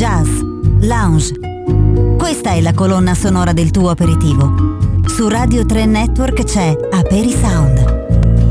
jazz, lounge. Questa è la colonna sonora del tuo aperitivo. Su Radio 3 Network c'è Aperi Sound.